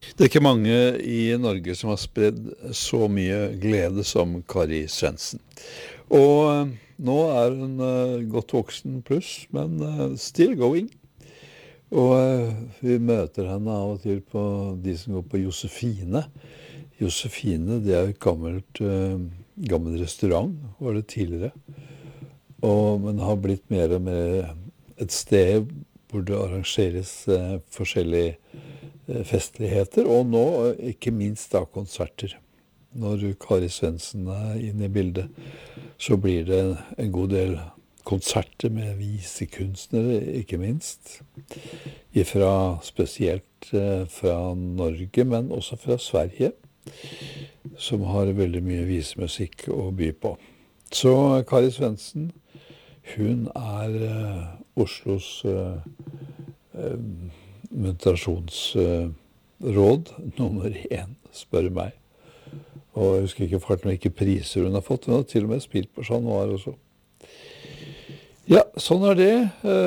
Det er ikke mange i Norge som har spredd så mye glede som Kari Svendsen. Og nå er hun godt voksen pluss, men still going. Og vi møter henne av og til på de som går på Josefine. Josefine, det er jo et gammel restaurant, var det tidligere. Men har blitt mer og mer et sted hvor det arrangeres forskjellige festligheter, og nå ikke minst da konserter. Når Kari Svendsen er inne i bildet, så blir det en god del konserter med visekunstnere, ikke minst. Spesielt fra Norge, men også fra Sverige, som har veldig mye visemusikk å by på. Så Kari Svendsen, hun er Oslos muntrasjonsråd nummer 1, spør meg. Og jeg husker ikke farten hvilke priser hun har fått. Hun har til og med spilt på Chat Noir også. Ja, sånn er det.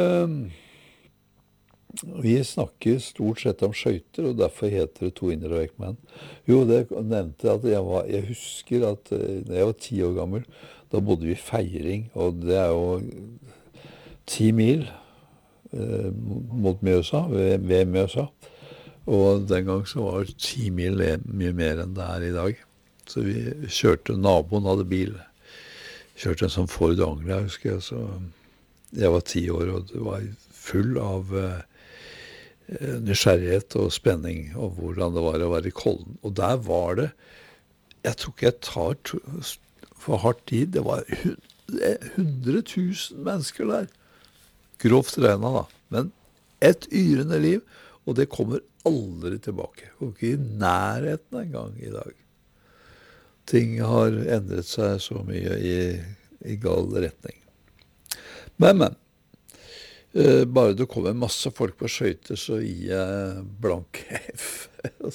Vi snakker stort sett om skøyter, og derfor heter det To Indre Vekmenn. Jo, det nevnte at jeg husker at da jeg var 10 år gammel, da bodde vi i Feiring, og det er jo 10 mil mot Mjøsa, ved Mjøsa. Og den gang så var 10 mil mye mer enn det er i dag. Så vi kjørte, naboen hadde bil. Kjørte en sånn Ford Anglia, husker jeg. Så jeg var 10 år, og det var full av nysgjerrighet og spenning om hvordan det var å være i Kollen. Og der var det, jeg tror ikke jeg tar for hardt tid, det var 100 000 mennesker der. Grovt regnet da, men et yrende liv, og det kommer aldri tilbake. Og ikke i nærheten en gang i dag. Ting har endret seg så mye i gal retning. Men, bare det kommer masse folk på skøyter, så gir jeg blank F.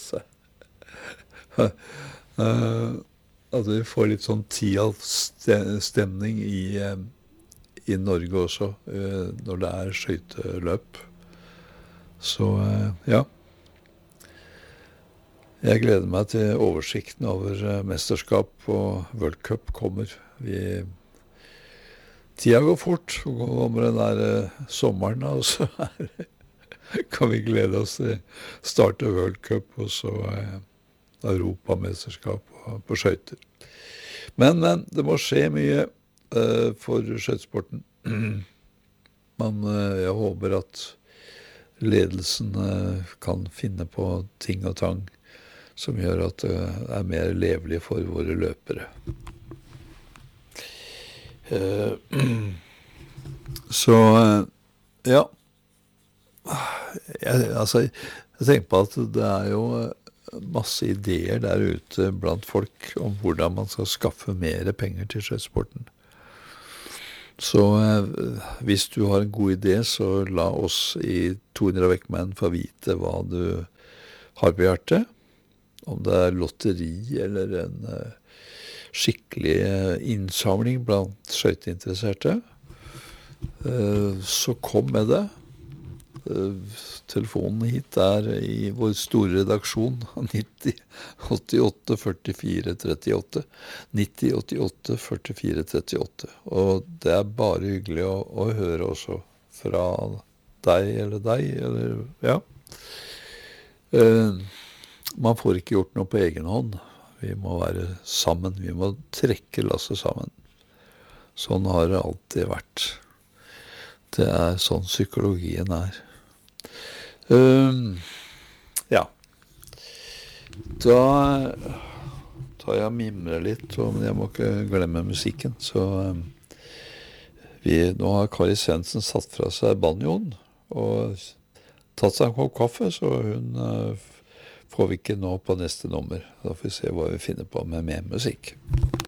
At vi får litt sånn stemning i Norge også, når det er skøyteløp. Så ja. Jeg gleder meg til oversikten over mesterskap og World Cup kommer. Tida går fort, og kommer den der sommeren, og så kan vi glede oss til starte World Cup, og så Europamesterskap på skøyter. Men det må skje mye for skøytesporten. Men jeg håper at ledelsen kan finne på ting og tang som gjør at det er mer levelig for våre løpere. Så ja, jeg tenker på at det er jo masse ideer der ute blant folk om hvordan man skal skaffe mer penger til skøytesporten. Så hvis du har en god idé, så la oss i 200 Vekmenn få vite hva du har på hjertet. Om det er lotteri eller en skikkelig innsamling blant skøyteinteresserte, så kom med det. Telefonen hit er i vår store redaksjon 90 88 44 38 90 88 44 38, og det er bare hyggelig å høre også fra deg eller ja. Man får ikke gjort noe på egen hånd. Vi må være sammen, vi må trekke lasset sammen. Sånn har det alltid vært. Det er sånn psykologien er. Ja. Da tar jeg og mimrer litt, men jeg må ikke glemme musikken. Så nå har Kari Svendsen satt fra seg banjoen og tatt seg en kopp kaffe, så hun får vi ikke nå på neste nummer. Da får vi se hva vi finner på med mer musikk.